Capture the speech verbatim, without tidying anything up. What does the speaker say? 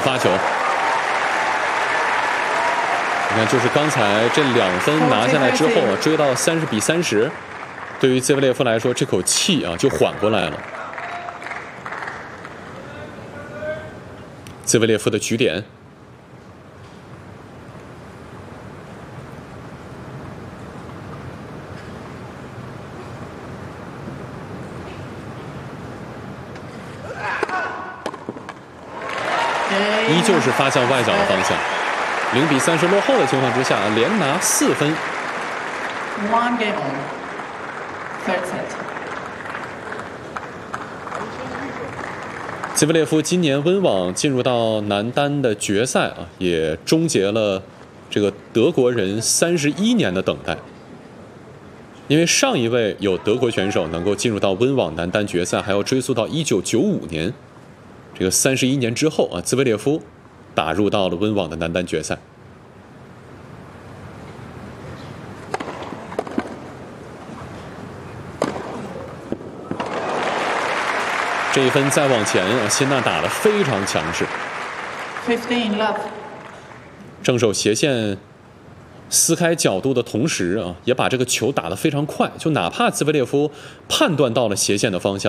发球。你看，就是刚才这两分拿下来之后啊，追到三十比三十，对于兹维列夫来说，这口气啊就缓过来了。兹维列夫的局点。 依旧是发向外角的方向，零比三十落后的情况之下，连拿四分。 One game on. Third set. 兹维列夫今年温网进入到男单的决赛啊，也终结了这个德国人三十一年的等待。因为上一位有德国选手能够进入到温网男单决赛，还要追溯到一九九五年。 这个三十一年之后啊，兹维列夫打入到了温网的男单决赛。这一分再往前啊，辛纳打得非常强势。 Fifteen love. 正手斜线撕开角度的同时啊，也把这个球打得非常快，就哪怕兹维列夫判断到了斜线的方向，